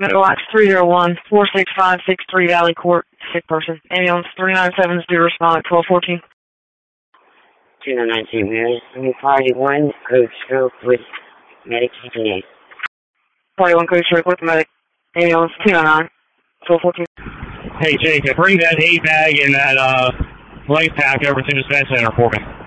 Meadowlocks 301-46563 Valley Court, sick person. Ambulance 3970, respond at 1214. 219, Mary. Party 1, code stroke with medication aid. Party 1, code stroke with medic. Ambulance 299, 1214. Hey, Jacob, bring that 8 bag and that light pack over to the dispensary center for me.